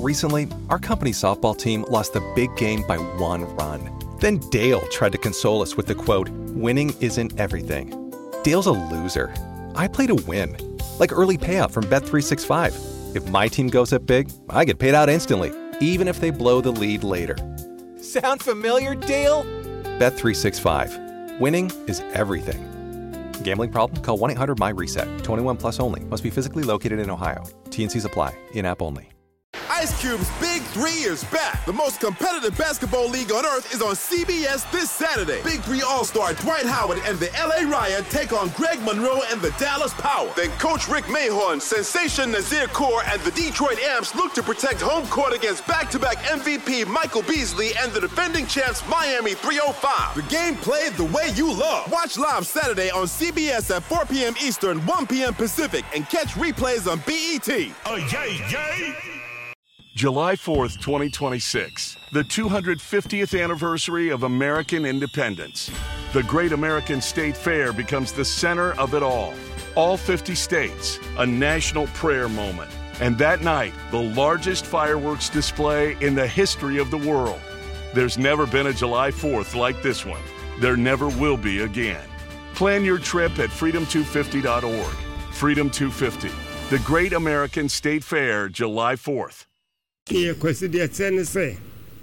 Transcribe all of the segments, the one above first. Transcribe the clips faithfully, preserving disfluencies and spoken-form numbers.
Recently, our company softball team lost the big game by one run. Then Dale tried to console us with the quote, "Winning isn't everything." Dale's a loser. I play to win. Like early payout from Bet three sixty-five. If my team goes up big, I get paid out instantly, even if they blow the lead later. Sound familiar, Dale? Bet three sixty-five. Winning is everything. Gambling problem? Call one eight hundred M Y reset. twenty-one plus only. Must be physically located in Ohio. T N Cs apply. In-app only. Ice Cube's Big Three is back. The most competitive basketball league on earth is on C B S this Saturday. Big Three All-Star Dwight Howard and the L A Riot take on Greg Monroe and the Dallas Power. Then Coach Rick Mahorn, Sensation Nazir Kaur, and the Detroit Amps look to protect home court against back-to-back M V P Michael Beasley and the defending champs Miami three oh five. The game played the way you love. Watch live Saturday on C B S at four p.m. Eastern, one p.m. Pacific, and catch replays on B E T. Oh, yay, yay! July fourth, twenty twenty-six, the two hundred fiftieth anniversary of American independence. The Great American State Fair becomes the center of it all. All fifty states, a national prayer moment. And that night, the largest fireworks display in the history of the world. There's never been a July fourth like this one. There never will be again. Plan your trip at freedom two fifty dot org. Freedom two fifty, the Great American State Fair, July fourth. Kia kwasidia tsene se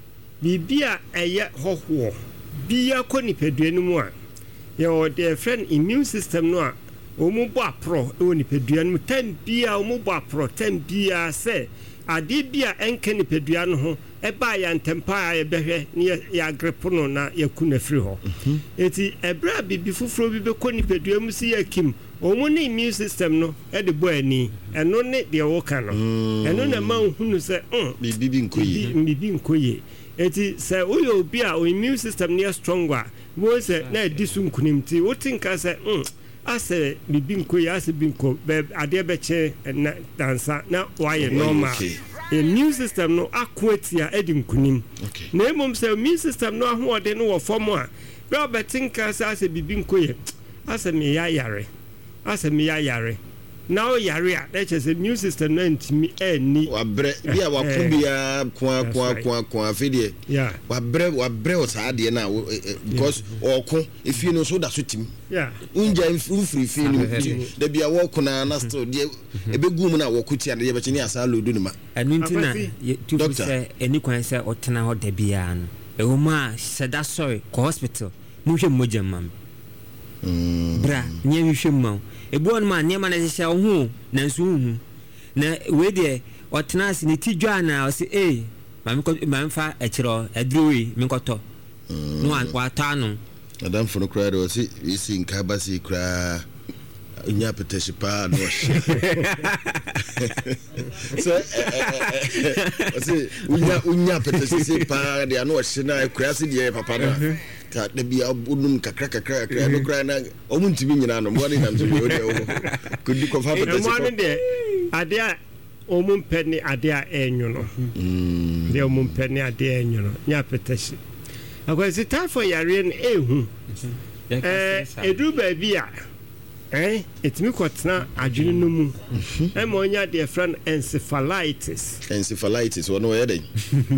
bibia eye hoho bia ko nipadua mu a ye o de friend immune system no a omu bo apro e nipadua no tem bia omu bo apro tem bia se ade bia enke nipadua no ho e ba ya ntempa ya behwe ne ya grepo no na yakuna firi ho eti ebra bibi fufuro bi be ko nipadua mu si yakim omu ne immune system no e de bo ani eno ne de wo ka no eno na ma hunu se um bibi nkoye bibi nkoye eti se uyo obi a o immune system ne stronger wo se na disu nkunimti wo tinka se um ase bibi nkoye ase binko be ade be che na dansa na why normal immune system no akwatia edi nkunim na emom se immune system no ahoode no wo form a be obetinka se ase bibi nkoye ase me ya yare ase me ya yare now yare a that is a new system no ntimi ani wabre bia wakubia kwa kwa kwa kwa fidie yeah wabre wabre o saade na because oko if you know so that so tim yeah unja free free no da bia wo kuna na still de ebegum na wokutia de be chini asa lodu nima anu ntina tu se eni kwan se otena ho da bia no e wo ma seda sorry ko hospital mu hwe moja mam mm bra nye hwe mam ebu on man nyema na hye ho na nso hu na we de otena ne tidwa na o se eh mam ko mam fa e kiro adruwi me koto no an kwata no adam for no cry o se isi nka ba si kra nya peteshi pa no so o se unya unya peteshi pa de ano hye na kra se de papa na ka de bia bunum kakra kakra kakra no kra na o mu ntimi nyina no mo ne nam so o de o ko di ko fa peteshi mo ne de ade a o mu mpeni ade a enyu no mm de o mu mpeni ade a enyu no nya peteshi akwasi ta for yare no ehu eh edu ba bia eh etimi kwatna adwene no mu e mo nya de friend encephalitis encephalitis wono ye den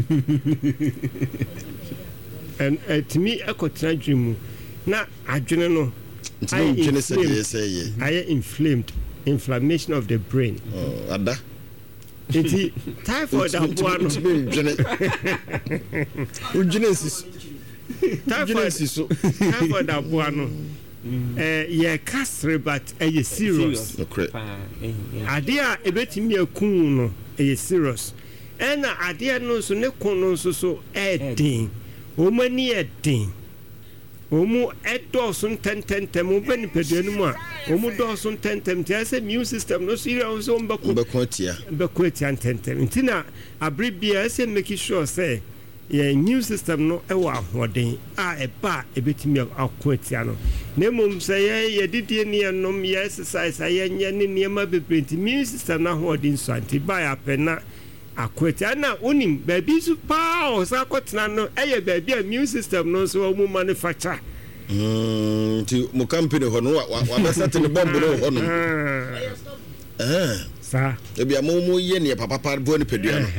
en etimi ekotna adwene mu na adwene no I inflamed, I inflamed inflammation of the brain. Oh, ada. Iti typhoid abuano. Ugenesis. Typhoid so. Typhoid abuano. Eh ye kasre but eh serious. Okay. Adia ebetimi akun no eh serious. Ena adia no so ne kun no so so eh din. O mani eh din. Omu edosun tententem obeni pedenu mu a omu dosun tentem ti ase immune system no serious so mbako mbakwatia mbakwatia tentem ntina abribia ase make sure say your immune system no e wa hoden a e ba e betimi akwatia no na mum say ye didie ne enom ye exercise ayenye ne niema bebrenti immune system na hoden so anti ba ya pena akwete na unim baby su pa o sa kotena no eye baby immune system no so mu manufacture mm ti mo company ho no wa ba set ne bomb no ho no eh sa e bia mo mo ye ne papa pa bo ne pedua no